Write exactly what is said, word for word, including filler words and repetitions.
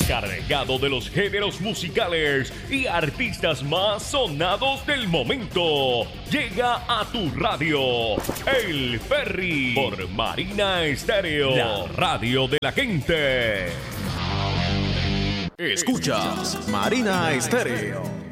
cargado de los géneros musicales y artistas más sonados del momento. Llega a tu radio El Ferry por Marina Estéreo, la radio de la gente. Escuchas Marina Estéreo.